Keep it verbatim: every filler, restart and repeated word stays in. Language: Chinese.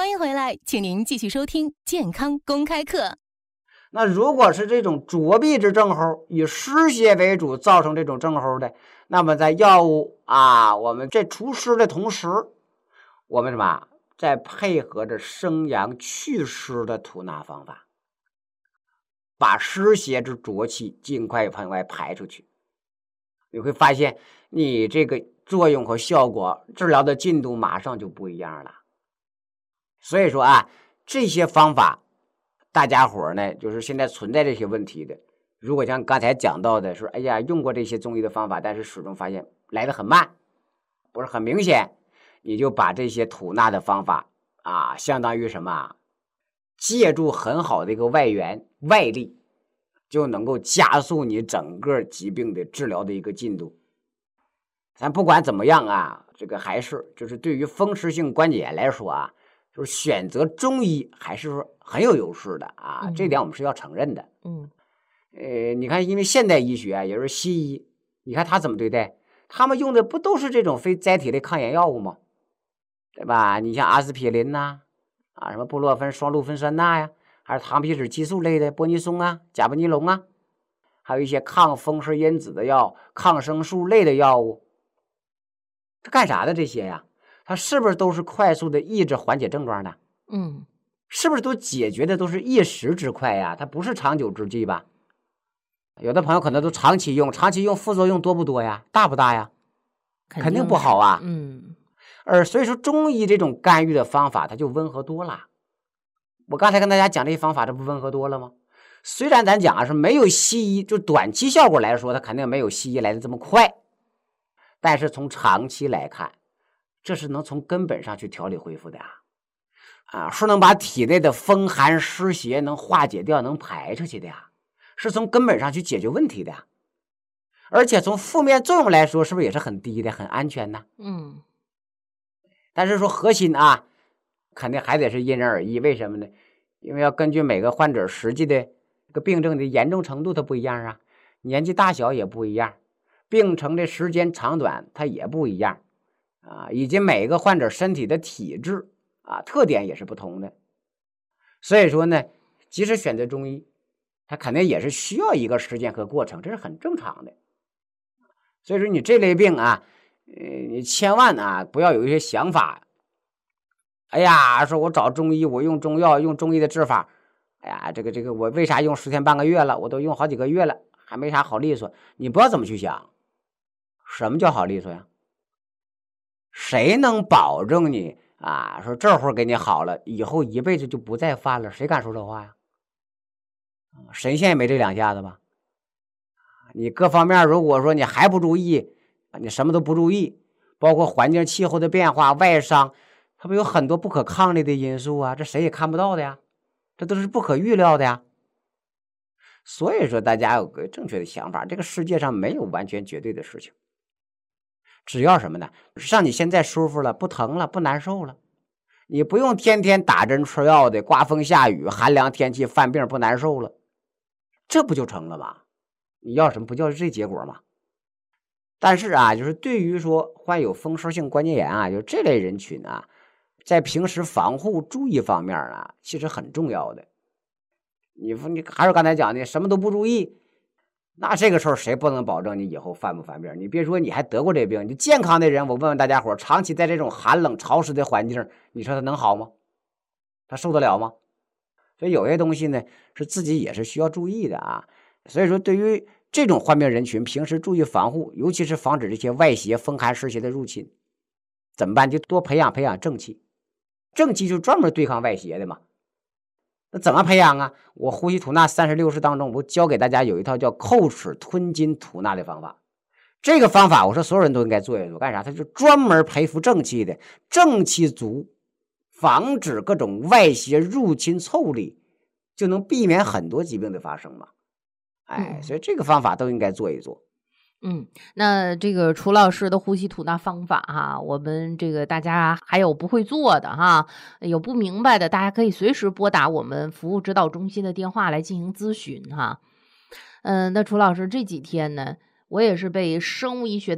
欢迎回来，请您继续收听健康公开课。 那如果是这种浊闭之症候，以湿邪为主造成这种症候的，那么在药物啊，我们在除湿的同时，我们什么再配合着生阳祛湿的吐纳方法，把湿邪之浊气尽快往外排出去。你会发现你这个作用和效果，治疗的进度马上就不一样了。所以说啊，这些方法大家伙呢，就是现在存在这些问题的，如果像刚才讲到的说，哎呀，用过这些中医的方法，但是始终发现来得很慢，不是很明显，你就把这些吐纳的方法啊，相当于什么，借助很好的一个外援外力，就能够加速你整个疾病的治疗的一个进度。咱不管怎么样啊，这个还是就是对于风湿性关节炎来说啊，就是选择中医还是很有优势的啊，嗯、这点我们是要承认的。 嗯， 呃，你看，因为现代医学啊，也就是西医，你看他怎么对待？他们用的不都是这种非甾体类抗炎药物吗？对吧？你像阿司匹林呐、啊，啊什么布洛芬双氯芬酸钠呀，还是糖皮质激素类的波尼松啊、甲布尼龙啊，还有一些抗风湿因子的药、抗生素类的药物。它干啥的这些呀？它是不是都是快速的抑制缓解症状的？ 嗯， 是不是都解决的都是一时之快呀？它不是长久之计吧？有的朋友可能都长期用，长期用副作用多不多呀？大不大呀？肯定, 肯定不好啊。 嗯， 而所以说中医这种干预的方法，它就温和多了。我刚才跟大家讲这些方法，这不温和多了吗？虽然咱讲啊是没有西医就短期效果来说，它肯定没有西医来的这么快，但是从长期来看，这是能从根本上去调理恢复的啊，啊，是能把体内的风寒湿邪能化解掉，能排出去的呀，是从根本上去解决问题的呀。而且从负面作用来说，是不是也是很低的，很安全呢？ 嗯， 但是说核心啊，肯定还得是因人而异。为什么呢？因为要根据每个患者实际的这个病症的严重程度它不一样啊，年纪大小也不一样，病程的时间长短它也不一样啊，以及每个患者身体的体质啊特点也是不同的。所以说呢，即使选择中医，它肯定也是需要一个时间和过程，这是很正常的。所以说你这类病啊，呃，你千万啊不要有一些想法，哎呀，说我找中医，我用中药，用中医的治法，哎呀，这个这个我为啥用十天半个月了，我都用好几个月了，还没啥好利索。你不要这么去想，什么叫好利索呀？谁能保证你啊？说这会儿给你好了，以后一辈子就不再犯了？谁敢说这话呀？神仙也没这两下子吧？你各方面如果说你还不注意，你什么都不注意，包括环境气候的变化、外伤，它不有很多不可抗力的因素啊，这谁也看不到的呀，这都是不可预料的呀。所以说大家有个正确的想法，这个世界上没有完全绝对的事情，只要什么呢？让你现在舒服了，不疼了，不难受了，你不用天天打针吃药的，刮风下雨寒凉天气犯病不难受了，这不就成了吗？你要什么不就是这结果吗？但是啊，就是对于说患有风湿性关节炎啊，就这类人群啊，在平时防护注意方面啊，其实很重要的。你你还是刚才讲的，什么都不注意，那这个时候谁不能保证你以后犯不犯病？你别说你还得过这病，你健康的人，我问问大家伙，长期在这种寒冷潮湿的环境，你说他能好吗？他受得了吗？所以有些东西呢，是自己也是需要注意的啊。所以说对于这种患病人群，平时注意防护，尤其是防止这些外邪风寒湿邪的入侵，怎么办？就多培养培养正气。正气就专门对抗外邪的嘛。那怎么培养啊？我呼吸吐纳三十六式当中，我教给大家有一套叫叩齿吞津吐纳的方法。这个方法我说所有人都应该做一做，干啥？它就专门培复正气的，正气足，防止各种外邪入侵腠理，就能避免很多疾病的发生嘛。哎，所以这个方法都应该做一做。 嗯，那这个楚老师的呼吸吐纳方法哈，我们这个大家还有不会做的哈，有不明白的，大家可以随时拨打我们服务指导中心的电话来进行咨询哈。嗯，那楚老师这几天呢，我也是被生物医学